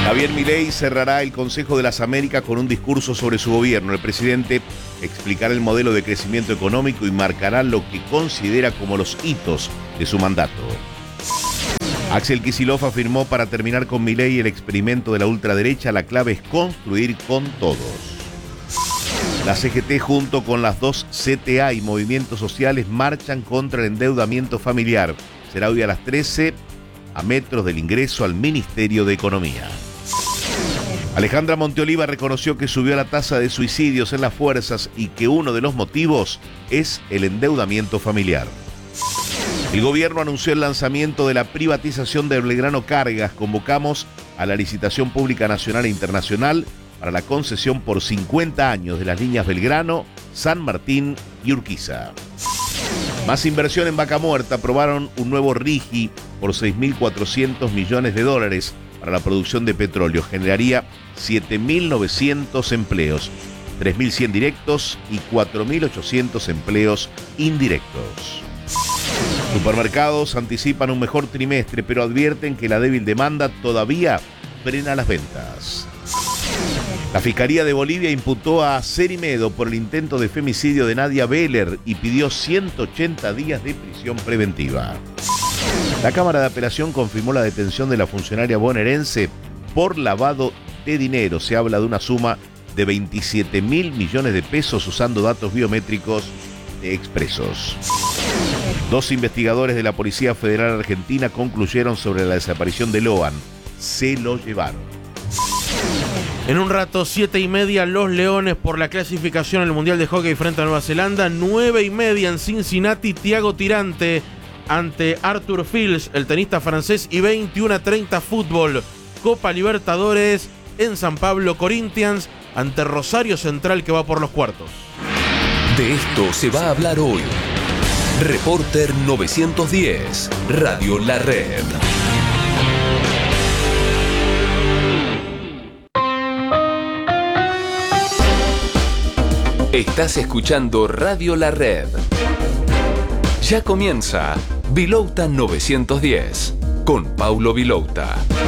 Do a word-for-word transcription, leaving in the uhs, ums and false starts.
Javier Milei cerrará el Consejo de las Américas con un discurso sobre su gobierno. El presidente explicará el modelo de crecimiento económico y marcará lo que considera como los hitos de su mandato. Axel Kicillof afirmó: para terminar con Milei el experimento de la ultraderecha, la clave es construir con todos. La C G T junto con las dos C T A y movimientos sociales marchan contra el endeudamiento familiar. Será hoy a las trece, a metros del ingreso al Ministerio de Economía. Alejandra Monteoliva reconoció que subió la tasa de suicidios en las fuerzas y que uno de los motivos es el endeudamiento familiar. El gobierno anunció el lanzamiento de la privatización de Belgrano Cargas. Convocamos a la licitación pública nacional e internacional para la concesión por cincuenta años de las líneas Belgrano, San Martín y Urquiza. Más inversión en Vaca Muerta. Aprobaron un nuevo RIGI por seis mil cuatrocientos millones de dólares para la producción de petróleo. Generaría siete mil novecientos empleos, tres mil cien directos y cuatro mil ochocientos empleos indirectos. Supermercados anticipan un mejor trimestre, pero advierten que la débil demanda todavía frena las ventas. La Fiscalía de Bolivia imputó a Cerimedo por el intento de femicidio de Nadia Beller y pidió ciento ochenta días de prisión preventiva. La Cámara de Apelación confirmó la detención de la funcionaria bonaerense por lavado de dinero. Se habla de una suma de veintisiete mil millones de pesos usando datos biométricos de expresos. Dos investigadores de la Policía Federal Argentina concluyeron sobre la desaparición de Loan. Se lo llevaron. En un rato, siete y media, los Leones por la clasificación al Mundial de Hockey frente a Nueva Zelanda. Nueve y media en Cincinnati, Thiago Tirante ante Arthur Fils, el tenista francés. Y veintiuno a treinta fútbol, Copa Libertadores en San Pablo, Corinthians ante Rosario Central, que va por los cuartos. De esto se va a hablar hoy. Reporter novecientos diez, Radio La Red. Estás escuchando Radio La Red. Ya comienza Vilouta novecientos diez con Paulo Vilouta.